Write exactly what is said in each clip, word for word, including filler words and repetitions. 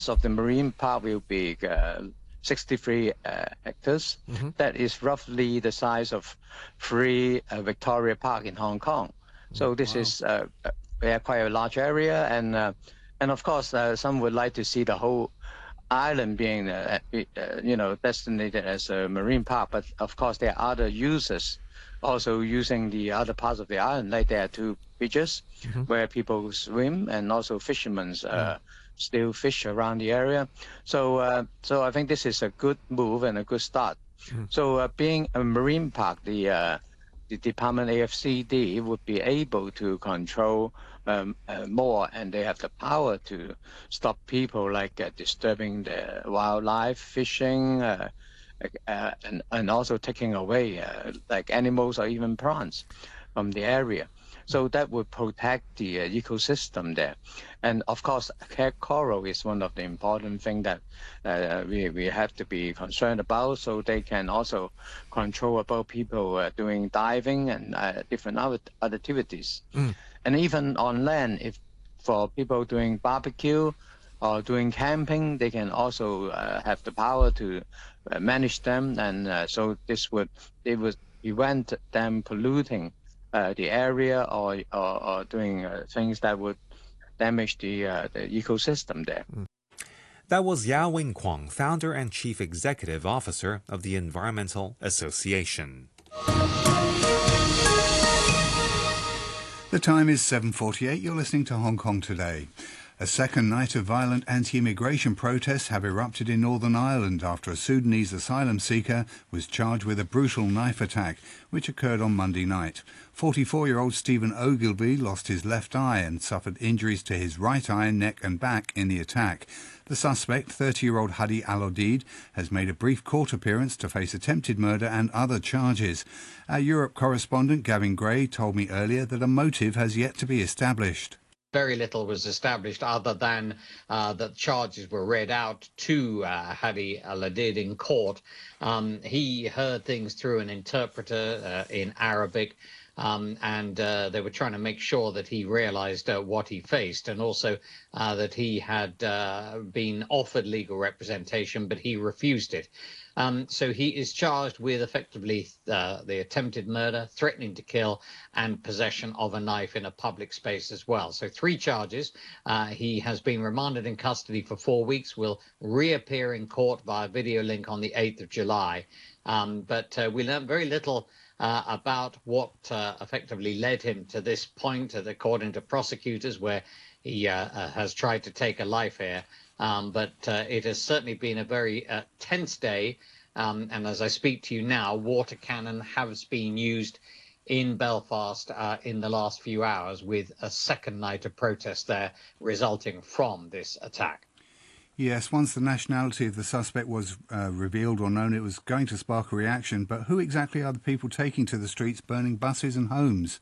of the marine park will be uh, sixty-three uh, hectares. Mm-hmm. That is roughly the size of three uh, Victoria Park in Hong Kong. So this wow. is uh, uh, quite a large area, and uh, and of course uh, some would like to see the whole island being uh, uh, you know designated as a marine park. But of course there are other users also using the other parts of the island, like there are two beaches mm-hmm. where people swim, and also fishermen uh, mm. still fish around the area. So uh, so I think this is a good move and a good start. Mm. So uh, being a marine park, the uh, the Department A F C D would be able to control um, uh, more, and they have the power to stop people like uh, disturbing the wildlife, fishing, uh, uh, and, and also taking away uh, like animals or even plants from the area. So that would protect the uh, ecosystem there. And of course, cat coral is one of the important things that uh, we, we have to be concerned about. So they can also control about people uh, doing diving and uh, different other, other activities. Mm. And even on land, if for people doing barbecue or doing camping, they can also uh, have the power to uh, manage them. And uh, so this would, it would prevent them polluting Uh, the area or or, or doing uh, things that would damage the uh, the ecosystem there. That was Yao Wing-kwong, founder and chief executive officer of the Environmental Association. The time is seven forty-eight. You're listening to Hong Kong Today. A second night of violent anti-immigration protests have erupted in Northern Ireland after a Sudanese asylum seeker was charged with a brutal knife attack, which occurred on Monday night. forty-four-year-old Stephen Ogilvie lost his left eye and suffered injuries to his right eye, neck and back in the attack. The suspect, thirty-year-old Hadi Al-Odid, has made a brief court appearance to face attempted murder and other charges. Our Europe correspondent Gavin Gray told me earlier that a motive has yet to be established. Very little was established other than uh, that charges were read out to uh, Hadi Al-Odid in court. Um, he heard things through an interpreter uh, in Arabic. Um, and uh, they were trying to make sure that he realized uh, what he faced, and also uh, that he had uh, been offered legal representation, but he refused it. Um, so he is charged with effectively uh, the attempted murder, threatening to kill, and possession of a knife in a public space as well. So three charges. Uh, he has been remanded in custody for four weeks, will reappear in court via video link on the eighth of July. Um, but uh, we learned very little Uh, about what uh, effectively led him to this point, uh, according to prosecutors, where he uh, uh, has tried to take a life here. Um, but uh, it has certainly been a very uh, tense day. Um, and as I speak to you now, water cannon has been used in Belfast uh, in the last few hours, with a second night of protest there resulting from this attack. Yes, once the nationality of the suspect was uh, revealed or known, it was going to spark a reaction. But who exactly are the people taking to the streets, burning buses and homes?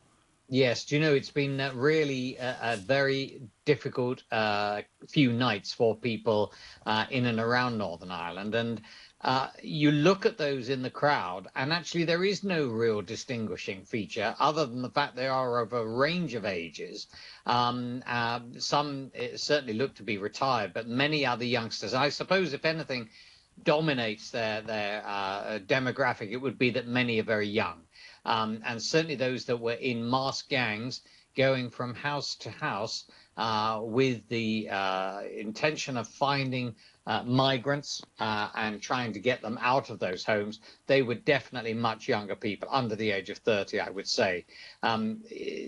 Yes, do you know, it's been uh, really a, a very difficult uh, few nights for people uh, in and around Northern Ireland. And uh, you look at those in the crowd, and actually there is no real distinguishing feature other than the fact they are of a range of ages. Um, uh, some certainly look to be retired, but many other youngsters. I suppose, if anything dominates their, their uh, demographic, it would be that many are very young. Um, and certainly those that were in masked gangs going from house to house uh, with the uh, intention of finding uh, migrants uh, and trying to get them out of those homes. They were definitely much younger people, under the age of thirty, I would say. Um,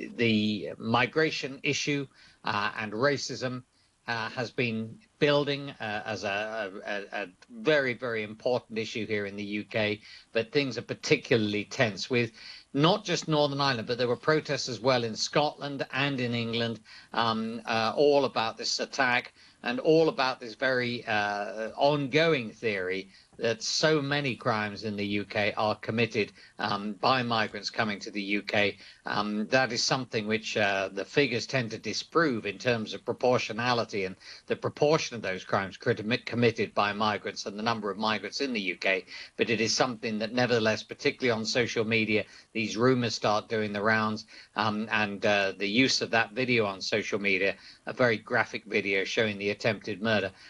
the migration issue uh, and racism Uh, has been building uh, as a, a, a very, very important issue here in the U K, but things are particularly tense with not just Northern Ireland, but there were protests as well in Scotland and in England, um, uh, all about this attack and all about this very uh, ongoing theory that so many crimes in the U K are committed um, by migrants coming to the U K. Um, that is something which uh, the figures tend to disprove in terms of proportionality and the proportion of those crimes committed by migrants and the number of migrants in the U K. But it is something that nevertheless, particularly on social media, these rumors start doing the rounds, um, and uh, the use of that video on social media, a very graphic video showing the attempted murder,